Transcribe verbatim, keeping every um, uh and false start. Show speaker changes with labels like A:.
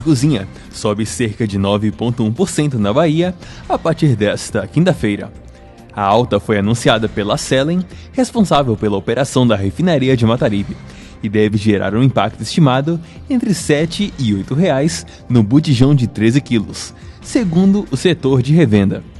A: cozinha sobe cerca de nove vírgula um por cento na Bahia a partir desta quinta-feira. A alta foi anunciada pela Selen, responsável pela operação da refinaria de Mataripe, e deve gerar um impacto estimado entre sete e oito reais no botijão de treze quilos, segundo o setor de revenda.